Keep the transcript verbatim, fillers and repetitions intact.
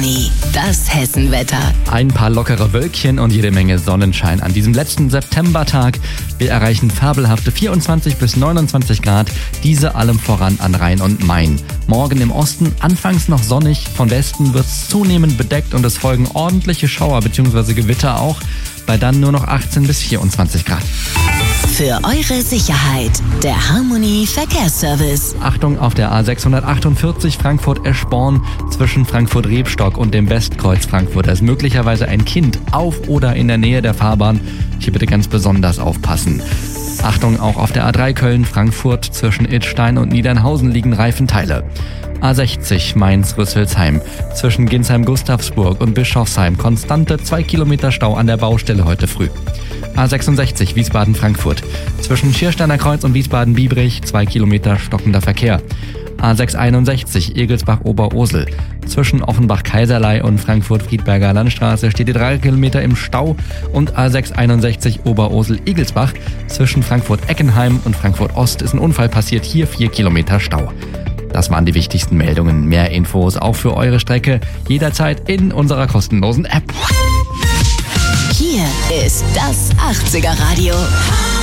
Harmony, das Hessenwetter. Ein paar lockere Wölkchen und jede Menge Sonnenschein an diesem letzten Septembertag. Wir erreichen fabelhafte vierundzwanzig bis neunundzwanzig Grad, diese allem voran an Rhein und Main. Morgen im Osten anfangs noch sonnig, von Westen wird es zunehmend bedeckt und es folgen ordentliche Schauer bzw. Gewitter auch, bei dann nur noch achtzehn bis vierundzwanzig Grad. Für eure Sicherheit, der Harmony Verkehrsservice. Achtung auf der A sechshundertachtundvierzig Frankfurt-Eschborn zwischen Frankfurt-Rebstock und dem Westkreuz Frankfurt. Da ist möglicherweise ein Kind auf oder in der Nähe der Fahrbahn. Hier bitte ganz besonders aufpassen. Achtung auch auf der A drei Köln-Frankfurt zwischen Idstein und Niedernhausen liegen Reifenteile. A sechzig Mainz-Rüsselsheim zwischen Ginsheim-Gustavsburg und Bischofsheim konstante zwei Kilometer Stau an der Baustelle heute früh. A sechsundsechzig Wiesbaden-Frankfurt zwischen Schiersteiner Kreuz und Wiesbaden-Biebrich zwei Kilometer stockender Verkehr. A sechshunderteinundsechzig Egelsbach-Oberursel zwischen Offenbach-Kaiserlei und Frankfurt-Friedberger Landstraße steht die drei Kilometer im Stau und A sechshunderteinundsechzig Oberursel-Egelsbach zwischen Frankfurt-Eckenheim und Frankfurt-Ost ist ein Unfall passiert, hier vier Kilometer Stau. Das waren die wichtigsten Meldungen. Mehr Infos auch für eure Strecke jederzeit in unserer kostenlosen App. Hier ist das achtziger Radio.